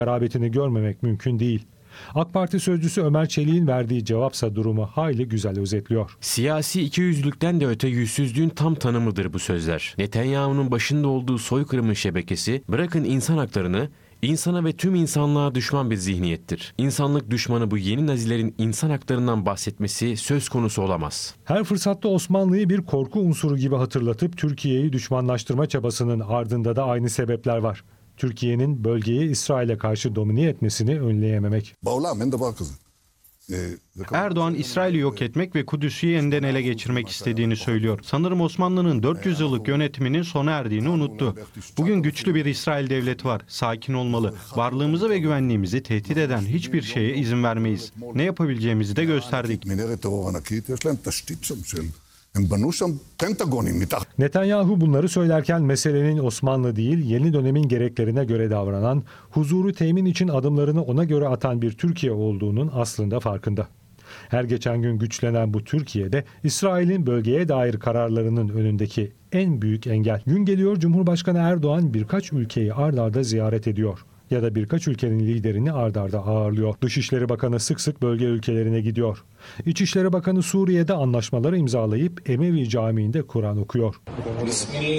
garabetini görmemek mümkün değil. AK Parti sözcüsü Ömer Çelik'in verdiği cevapsa durumu hayli güzel özetliyor. Siyasi ikiyüzlülükten de öte yüzsüzlüğün tam tanımıdır bu sözler. Netanyahu'nun başında olduğu soykırımın şebekesi, bırakın insan haklarını, insana ve tüm insanlığa düşman bir zihniyettir. İnsanlık düşmanı bu yeni Nazilerin insan haklarından bahsetmesi söz konusu olamaz. Her fırsatta Osmanlı'yı bir korku unsuru gibi hatırlatıp Türkiye'yi düşmanlaştırma çabasının ardında da aynı sebepler var. Türkiye'nin bölgeyi İsrail'e karşı domine etmesini önleyememek. Erdoğan, İsrail'i yok etmek ve Kudüs'ü yeniden ele geçirmek istediğini söylüyor. Sanırım Osmanlı'nın 400 yıllık yönetiminin sona erdiğini unuttu. Bugün güçlü bir İsrail devleti var. Sakin olmalı. Varlığımızı ve güvenliğimizi tehdit eden hiçbir şeye izin vermeyiz. Ne yapabileceğimizi de gösterdik. Netanyahu bunları söylerken meselenin Osmanlı değil, yeni dönemin gereklerine göre davranan, huzuru temin için adımlarını ona göre atan bir Türkiye olduğunun aslında farkında. Her geçen gün güçlenen bu Türkiye'de İsrail'in bölgeye dair kararlarının önündeki en büyük engel. Gün geliyor Cumhurbaşkanı Erdoğan birkaç ülkeyi ard arda ziyaret ediyor. Ya da birkaç ülkenin liderini ard arda ağırlıyor. Dışişleri Bakanı sık sık bölge ülkelerine gidiyor. İçişleri Bakanı Suriye'de anlaşmaları imzalayıp Emevi Camii'nde Kur'an okuyor.